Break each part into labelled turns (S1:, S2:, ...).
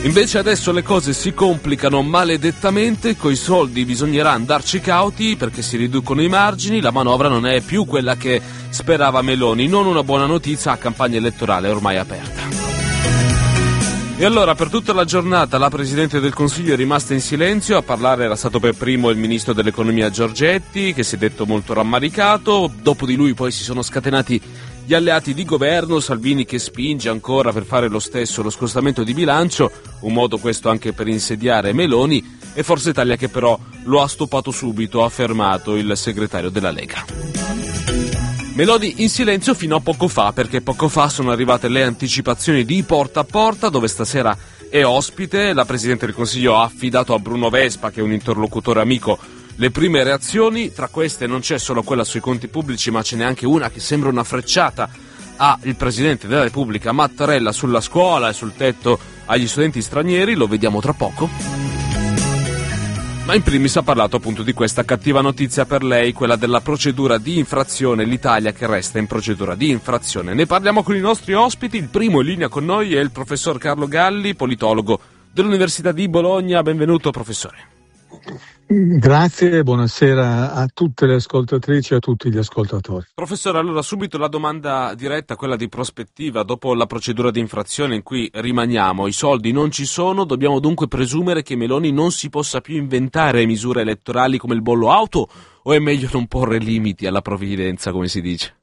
S1: Invece adesso le cose si complicano maledettamente, coi soldi bisognerà andarci cauti perché si riducono i margini, la manovra non è più quella che sperava Meloni, non una buona notizia a campagna elettorale ormai aperta. E allora per tutta la giornata la Presidente del Consiglio è rimasta in silenzio, a parlare era stato per primo il Ministro dell'Economia Giorgetti, che si è detto molto rammaricato, dopo di lui poi si sono scatenati gli alleati di governo, Salvini che spinge ancora per fare lo stesso lo scostamento di bilancio, un modo questo anche per insediare Meloni, e Forza Italia che però lo ha stoppato subito, ha fermato il segretario della Lega. Meloni in silenzio fino a poco fa, perché poco fa sono arrivate le anticipazioni di Porta a Porta, dove stasera è ospite. La Presidente del Consiglio ha affidato a Bruno Vespa, che è un interlocutore amico, le prime reazioni. Tra queste non c'è solo quella sui conti pubblici, ma ce n'è anche una che sembra una frecciata al Presidente della Repubblica Mattarella sulla scuola e sul tetto agli studenti stranieri, lo vediamo tra poco. Ma in primis ha parlato appunto di questa cattiva notizia per lei, quella della procedura di infrazione, l'Italia che resta in procedura di infrazione. Ne parliamo con i nostri ospiti, il primo in linea con noi è il professor Carlo Galli, politologo dell'Università di Bologna. Benvenuto professore.
S2: Grazie e buonasera a tutte le ascoltatrici e a tutti gli ascoltatori.
S1: Professore, allora subito la domanda diretta, quella di prospettiva. Dopo la procedura di infrazione in cui rimaniamo, i soldi non ci sono, dobbiamo dunque presumere che Meloni non si possa più inventare misure elettorali come il bollo auto, o è meglio non porre limiti alla provvidenza, come si dice?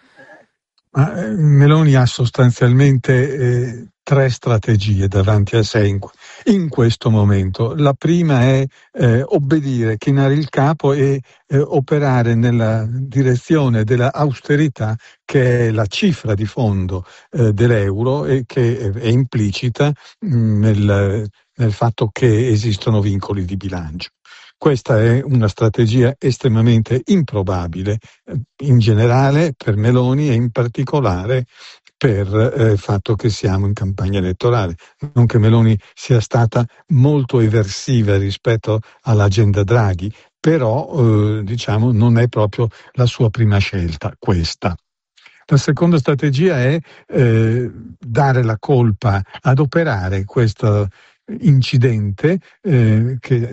S2: Meloni ha sostanzialmente tre strategie davanti a sé in questo momento. La prima è obbedire, chinare il capo e operare nella direzione della austerità, che è la cifra di fondo dell'euro e che è implicita nel fatto che esistono vincoli di bilancio. Questa è una strategia estremamente improbabile in generale per Meloni e in particolare per il fatto che siamo in campagna elettorale. Non che Meloni sia stata molto eversiva rispetto all'agenda Draghi, però non è proprio la sua prima scelta questa. La seconda strategia è dare la colpa, adoperare questo incidente che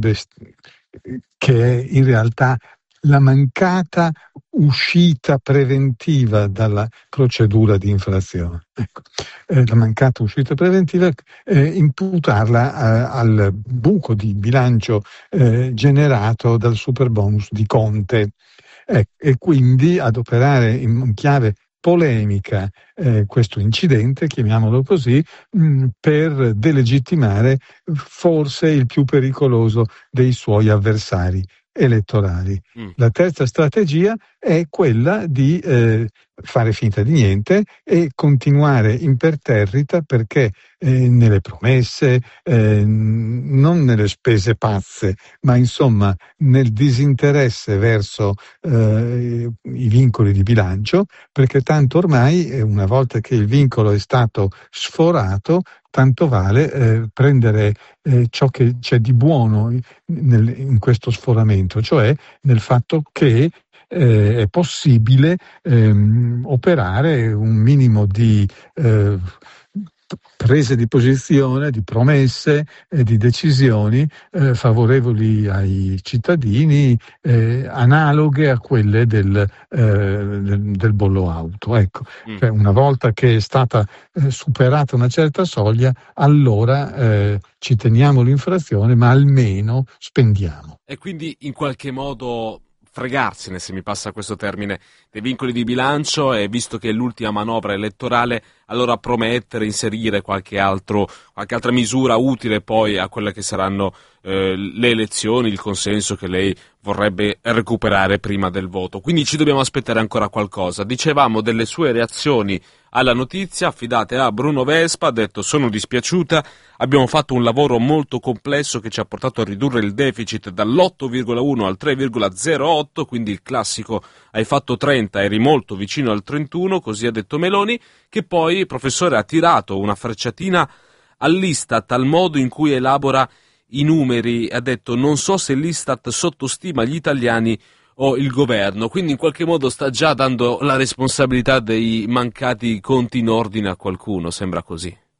S2: è in realtà la mancata uscita preventiva dalla procedura di infrazione. Ecco, la mancata uscita preventiva, imputarla al buco di bilancio generato dal superbonus di Conte, e quindi adoperare in chiave polemica questo incidente, chiamiamolo così, per delegittimare forse il più pericoloso dei suoi avversari elettorali. La terza strategia è quella di fare finta di niente e continuare imperterrita, perché nelle promesse, non nelle spese pazze, ma insomma nel disinteresse verso i vincoli di bilancio, perché tanto ormai, una volta che il vincolo è stato sforato, tanto vale prendere ciò che c'è di buono in questo sforamento, cioè nel fatto che è possibile operare un minimo di prese di posizione, di promesse e di decisioni favorevoli ai cittadini, analoghe a quelle del bollo auto. Ecco. Cioè, una volta che è stata superata una certa soglia, allora ci teniamo l'infrazione, ma almeno spendiamo.
S1: E quindi in qualche modo fregarsene, se mi passa questo termine, dei vincoli di bilancio, e visto che è l'ultima manovra elettorale, allora promettere, inserire qualche altra misura utile poi a quelle che saranno le elezioni, il consenso che lei vorrebbe recuperare prima del voto. Quindi ci dobbiamo aspettare ancora qualcosa. Dicevamo delle sue reazioni alla notizia affidate a Bruno Vespa, ha detto: sono dispiaciuta, abbiamo fatto un lavoro molto complesso che ci ha portato a ridurre il deficit dall'8,1 al 3,08, quindi il classico hai fatto 30, eri molto vicino al 31, così ha detto Meloni, che poi il professore ha tirato una frecciatina all'Istat, al modo in cui elabora i numeri, ha detto: non so se l'Istat sottostima gli italiani o il governo, quindi in qualche modo sta già dando la responsabilità dei mancati conti in ordine a qualcuno, sembra così.